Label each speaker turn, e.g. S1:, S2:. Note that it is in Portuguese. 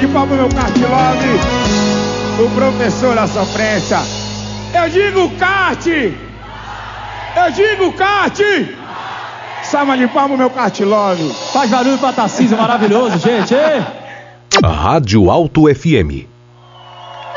S1: de palmas, meu Cartilove, o professor da sofrência. Eu digo kart! Eu digo kart! Salva de palmas, meu Cartilove.
S2: Faz barulho pra Tarcísio, maravilhoso, gente.
S3: Rádio Alto FM